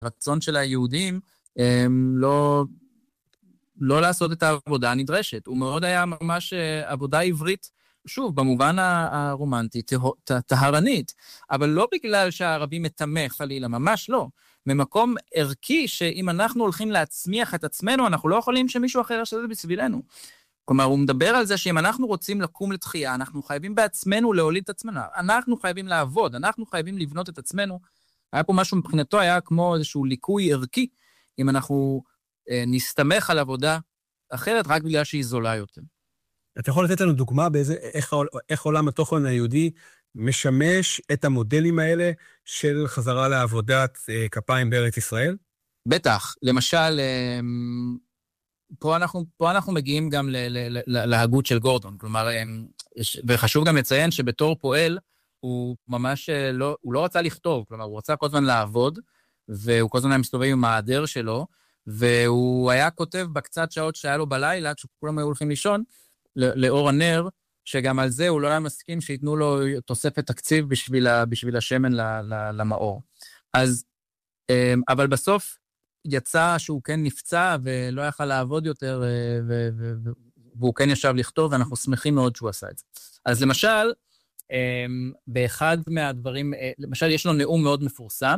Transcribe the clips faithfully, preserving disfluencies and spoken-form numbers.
הרצון של היהודים לא, לא לעשות את העבודה הנדרשת. הוא מאוד היה ממש עבודה עברית, שוב, במובן הרומנטי, טהרנית, אבל לא בגלל שהערבי מתמך חלילה, ממש לא. ממקום ערכי שאם אנחנו הולכים להצמיח את עצמנו, אנחנו לא יכולים שמישהו אחר יעשה את זה בשבילנו. כלומר, הוא מדבר על זה שאם אנחנו רוצים לקום לתחייה, אנחנו חייבים בעצמנו להוליד את עצמנו, אנחנו חייבים לעבוד, אנחנו חייבים לבנות את עצמנו. היה פה משהו מבחינתו, היה כמו איזשהו ליקוי ערכי, אם אנחנו אה, נסתמך על עבודה אחרת, רק בגלל שהיא זולה יותר. אתה יכול לתת לנו דוגמה באיזה, איך, איך עולם התוכן היהודי משמש את המודלים האלה של חזרה לעבודת אה, כפיים בארץ ישראל? בטח. למשל, אה, פה אנחנו, פה אנחנו מגיעים גם ל, ל, ל, להגות של גורדון. כלומר, אה, וחשוב גם לציין שבתור פועל, הוא ממש לא, הוא לא רצה לכתוב. כלומר, הוא רצה כל הזמן לעבוד, והוא כל הזמן היה מסתובב עם העדר שלו, והוא היה כותב בקצת שעות שהיה לו בלילה, כשכולם היו הולכים לישון, לאור הנר, שגם על זה הוא לא היה מסכים שיתנו לו תוספת תקציב בשביל, בשביל השמן למאור. אז, אבל בסוף יצא שהוא כן נפצע ולא יכל לעבוד יותר, והוא כן ישב לכתוב, ואנחנו שמחים מאוד שהוא עשה את זה. אז למשל, באחד מהדברים, למשל יש לו נאום מאוד מפורסם,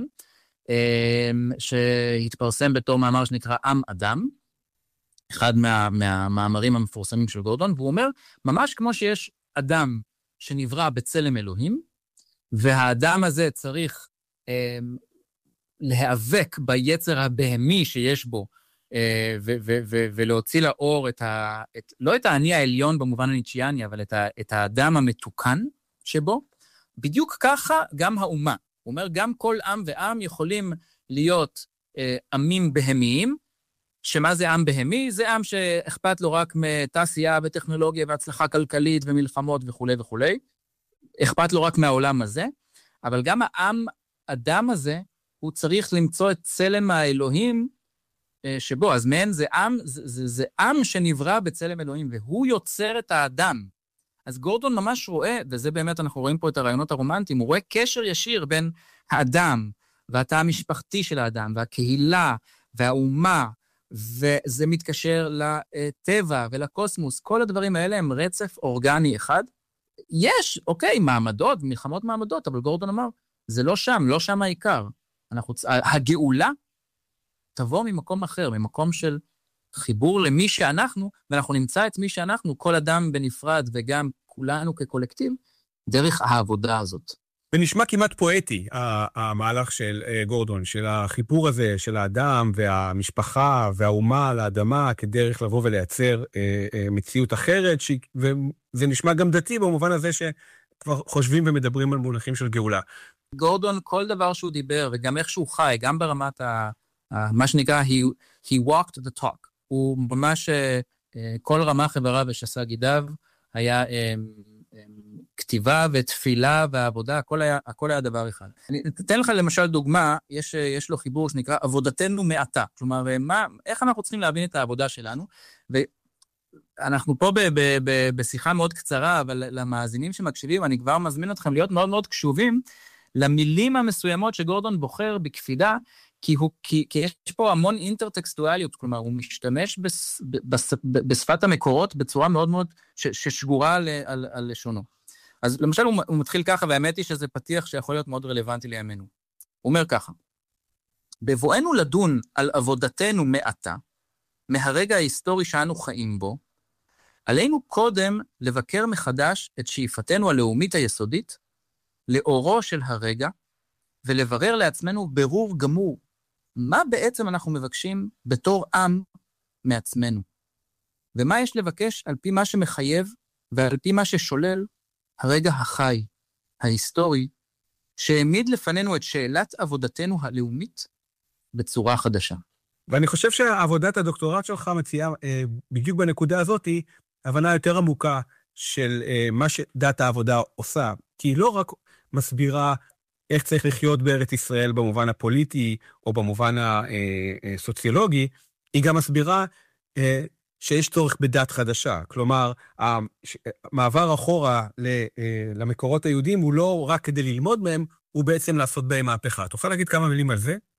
שהתפרסם בתור מאמר שנקרא עם אדם, אחד מה, מהמאמרים המפורסמים של גורדון, והוא אומר, ממש כמו שיש אדם שנברא בצלם אלוהים, והאדם הזה צריך אה, להיאבק ביצר הבהמי שיש בו, אה, ו- ו- ו- ולהוציא לאור את ה... את, לא את העני העליון במובן הניטשיאני, אבל את, ה- את האדם המתוקן שבו, בדיוק ככה גם האומה. הוא אומר, גם כל עם ועם יכולים להיות אה, עמים בהמיים, שמה זה עם בהמי? זה עם שאכפת לו רק מתעשייה וטכנולוגיה והצלחה כלכלית ומלחמות וכו' וכו'. אכפת לו רק מהעולם הזה, אבל גם העם, אדם הזה, הוא צריך למצוא את צלם האלוהים שבו. אז מעין זה עם, זה, זה, זה עם שנברא בצלם אלוהים, והוא יוצר את האדם. אז גורדון ממש רואה, וזה באמת אנחנו רואים פה את הרעיונות הרומנטיים, הוא רואה קשר ישיר בין האדם, והתא המשפחתי של האדם, והקהילה, והאומה, וזה מתקשר לטבע ולקוסמוס. כל הדברים האלה הם רצף אורגני אחד. יש, אוקיי, מעמדות, מלחמות מעמדות, אבל גורדון אמר, זה לא שם, לא שם העיקר. אנחנו, הגאולה תבוא ממקום אחר, ממקום של חיבור למי שאנחנו, ואנחנו נמצא את מי שאנחנו, כל אדם בנפרד וגם כולנו כקולקטיב, דרך העבודה הזאת. ונשמע כמעט פואטי, המהלך של גורדון, של החיבור הזה, של האדם והמשפחה והאומה על האדמה, כדרך לבוא ולייצר מציאות אחרת, וזה נשמע גם דתי במובן הזה שכבר חושבים ומדברים על מונחים של גאולה. גורדון, כל דבר שהוא דיבר, וגם איך שהוא חי, גם ברמת ה, מה שנקרא, he, he walked the talk. הוא ממש, כל רמה חברה ושסה גידיו, היה כתיבה ותפילה ועבודה, הכל היה, הכל היה דבר אחד. אני אתן לך למשל דוגמה, יש, יש לו חיבור שנקרא עבודתנו מעתה. כלומר, מה, איך אנחנו צריכים להבין את העבודה שלנו? ואנחנו פה ב, ב, ב, בשיחה מאוד קצרה, אבל למאזינים שמקשיבים, אני כבר מזמין אתכם להיות מאוד מאוד קשובים, למילים המסוימות שגורדון בוחר בקפידה, כי, הוא, כי, כי יש פה המון אינטרטקסטואליות, כלומר, הוא משתמש בס, בס, בשפת המקורות בצורה מאוד מאוד ש, ששגורה על, על, על לשונו. אז למשל הוא, הוא מתחיל ככה, והאמת היא שזה פתיח שיכול להיות מאוד רלוונטי לימינו. הוא אומר ככה, בבואנו לדון על עבודתנו מעתה, מהרגע ההיסטורי שאנו חיים בו, עלינו קודם לבקר מחדש את שאיפתנו הלאומית היסודית, לאורו של הרגע, ולברר לעצמנו ברור גמור, מה בעצם אנחנו מבקשים בתור עם מעצמנו? ומה יש לבקש על פי מה שמחייב, ועל פי מה ששולל הרגע החי, ההיסטורי, שהעמיד לפנינו את שאלת עבודתנו הלאומית בצורה חדשה. ואני חושב שעבודת הדוקטורט שלך מציעה אה, בדיוק בנקודה הזאת, הבנה יותר עמוקה של אה, מה שדת העבודה עושה, כי היא לא רק מסבירה איך צריך לחיות בארץ ישראל במובן הפוליטי או במובן הסוציולוגי, היא גם מסבירה שיש צורך בדת חדשה. כלומר, המעבר אחורה למקורות היהודים הוא לא רק כדי ללמוד מהם, הוא בעצם לעשות בהם מהפכה. תוכל להגיד כמה מילים על זה?